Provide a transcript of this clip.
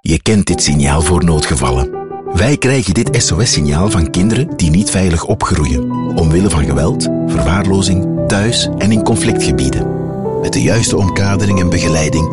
Je kent dit signaal voor noodgevallen. Wij krijgen dit SOS-signaal van kinderen die niet veilig opgroeien, omwille van geweld, verwaarlozing, thuis en in conflictgebieden. Met de juiste omkadering en begeleiding